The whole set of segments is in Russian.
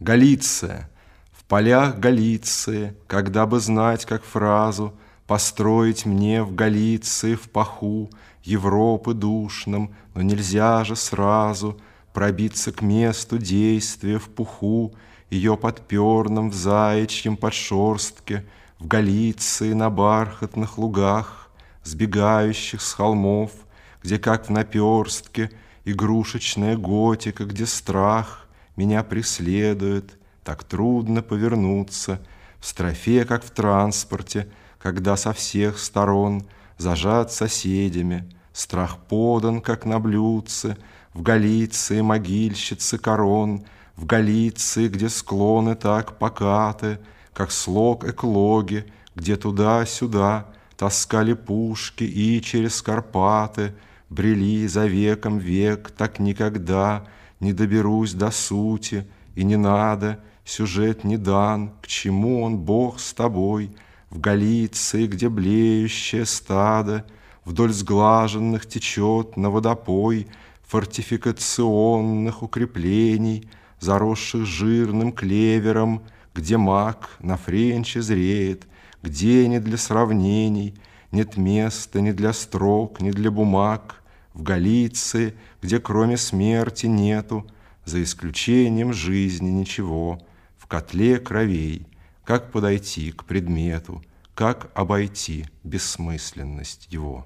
Галиция, в полях Галиции, когда бы знать, как фразу построить мне в Галиции, в паху Европы душном, но нельзя же сразу пробиться к месту действия в пуху ее подперном в заячьем подшерстке, в Галиции на бархатных лугах, сбегающих с холмов, где, как в наперстке, игрушечная готика, где страх меня преследует, так трудно повернуться в строфе, как в транспорте, когда со всех сторон зажат соседями, страх подан, как на блюдце, в Галиции могильщицы корон, в Галиции, где склоны так покаты, как слог эклоги, где туда-сюда таскали пушки и через Карпаты брели за веком век, так никогда не доберусь до сути, и не надо, сюжет не дан, к чему он, Бог, с тобой, в Галиции, где блеющее стадо вдоль сглаженных течет на водопой фортификационных укреплений, заросших жирным клевером, где мак на френче зреет, где не для сравнений, нет места ни для строк, ни для бумаг, в Галиции, где кроме смерти нету, за исключением жизни, ничего, в котле кровей, как подойти к предмету, как обойти бессмысленность его.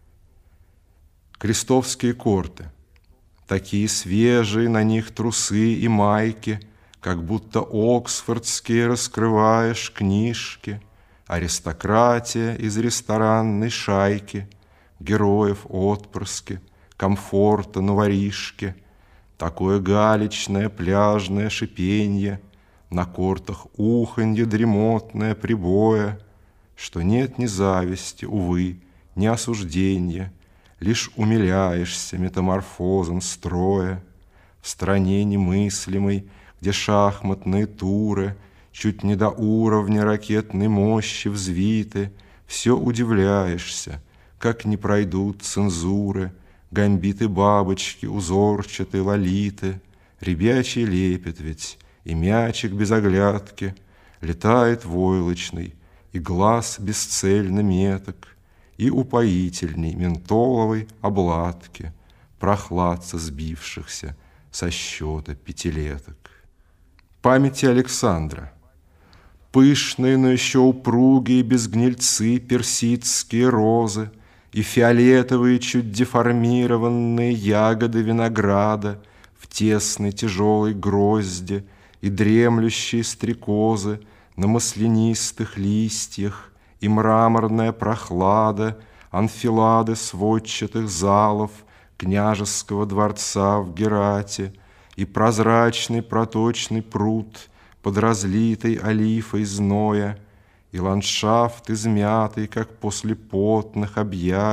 Крестовские корты, такие свежие на них трусы и майки, как будто оксфордские раскрываешь книжки, аристократия из ресторанной шайки, героев отпрыски, комфорта на воришке, такое галечное пляжное шипенье, на кортах уханье дремотное прибоя, что нет ни зависти, увы, ни осужденья, лишь умиляешься метаморфозом строя, в стране немыслимой, где шахматные туры чуть не до уровня ракетной мощи взвиты, все удивляешься, как не пройдут цензуры, гамбиты бабочки, узорчатые лолиты, ребячий лепет ведь, и мячик без оглядки летает войлочный, и глаз бесцельно меток, и упоительней ментоловой обладки, прохладца сбившихся со счета пятилеток. Памяти Александра. Пышные, но еще упругие, без гнильцы персидские розы и фиолетовые, чуть деформированные ягоды винограда в тесной тяжелой грозде и дремлющие стрекозы на маслянистых листьях и мраморная прохлада анфилады сводчатых залов княжеского дворца в Герате и прозрачный проточный пруд под разлитой олифой зноя, и ландшафт измятый, как после потных объятий,